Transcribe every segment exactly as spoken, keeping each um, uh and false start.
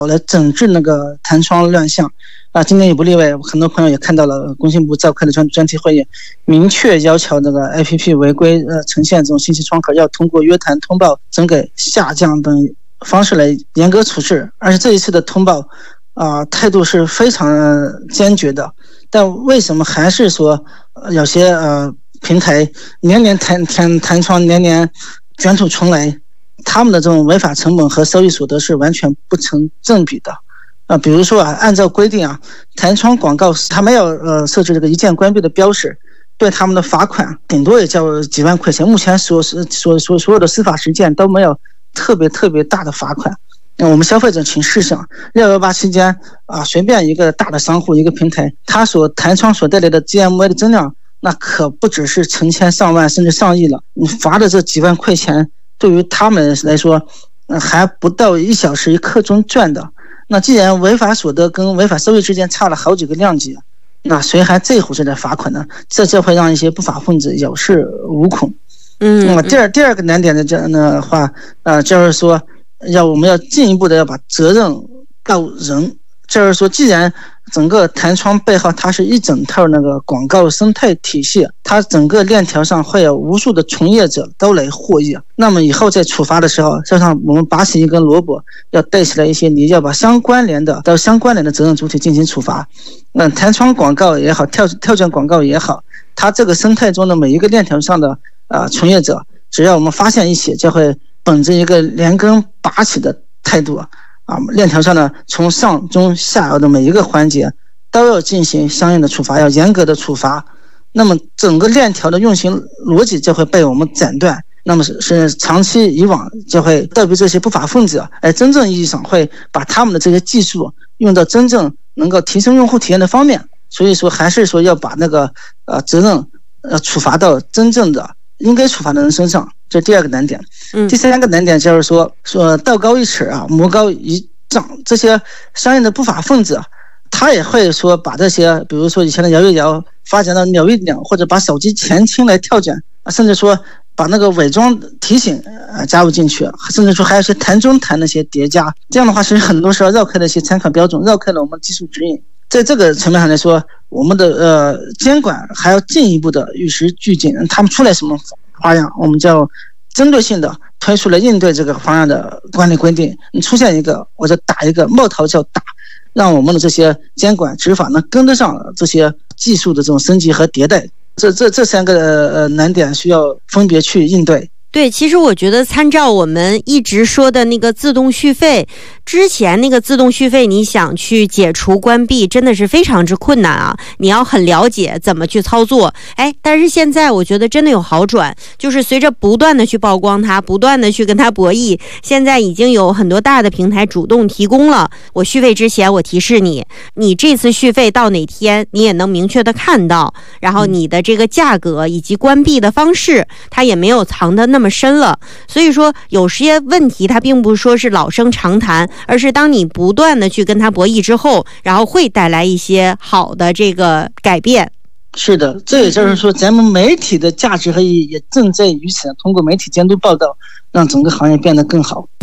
来整治那个弹窗乱象啊，今年也不例外。很多朋友也看到了工信部召开的专专题会议，明确要求那个 A P P 违规呃呈现这种信息窗口，要通过约谈、通报、整改、下降等方式来严格处置。而且这一次的通报啊、呃、态度是非常坚决的。但为什么还是说、呃、有些呃平台年年弹弹弹窗，年年卷土重来？他们的这种违法成本和收益所得是完全不成正比的。啊，比如说啊，按照规定啊，弹窗广告它没有呃设置这个一键关闭的标识，对他们的罚款顶多也叫几万块钱。目前所所所所有的司法实践都没有特别特别大的罚款。那我们消费者请试想，六一八期间啊，随便一个大的商户一个平台，它所弹窗所带来的 G M V 的增量，那可不只是成千上万甚至上亿了。你罚的这几万块钱，对于他们来说，还不到一小时一刻钟赚的。那既然违法所得跟违法收益之间差了好几个量级，那谁还在乎这点罚款呢？这就会让一些不法分子有恃无恐。嗯，那么第二第二个难点的这样的话，呃，就是说，要我们要进一步的要把责任告人。就是说，既然整个弹窗背后它是一整套那个广告生态体系，它整个链条上会有无数的从业者都来获益，那么以后在处罚的时候，就像我们拔起一根萝卜，要带起来一些泥，要把相关联的到相关联的责任主体进行处罚。那弹窗广告也好，跳跳卷广告也好，它这个生态中的每一个链条上的啊、呃、从业者，只要我们发现一起，就会本着一个连根拔起的态度啊，链条上呢，从上中下游的每一个环节都要进行相应的处罚，要严格的处罚。那么整个链条的运行逻辑就会被我们斩断，那么是是长期以往就会对比这些不法分子，哎，真正意义上会把他们的这些技术用到真正能够提升用户体验的方面。所以说，还是说要把那个呃责任呃处罚到真正的应该处罚的人身上。这第二个难点。嗯，第三个难点就是说，说道高一尺啊，魔高一丈，这些相应的不法分子，他也会说把这些，比如说以前的摇一摇发展到扭一扭，或者把手机前倾来跳卷，甚至说把那个伪装提醒呃加入进去，甚至说还有一些弹中弹那些叠加，这样的话，其实很多时候绕开了一些参考标准，绕开了我们技术指引。在这个层面上来说，我们的呃监管还要进一步的与时俱进，他们出来什么花样，我们就针对性的推出了应对这个方案的管理规定。你出现一个，我就打一个，冒头就打，让我们的这些监管执法能跟得上这些技术的这种升级和迭代。这这这三个呃难点需要分别去应对。 对，其实我觉得参照我们一直说的那个自动续费，之前那个自动续费你想去解除关闭真的是非常之困难啊，你要很了解怎么去操作。哎，但是现在我觉得真的有好转，就是随着不断的去曝光它，不断的去跟它博弈，现在已经有很多大的平台主动提供了，我续费之前我提示你，你这次续费到哪天你也能明确的看到，然后你的这个价格以及关闭的方式它也没有藏的那么那么深了。所以说有些问题它并不说是老生常谈，而是当你不断的去跟它博弈之后，然后会带来一些好的这个改变。 是的，这也就是说咱们媒体的价值和意义也正在于此，通过媒体监督报道让整个行业变得更好。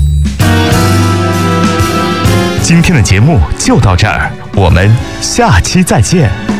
今天的节目就到这儿，我们下期再见。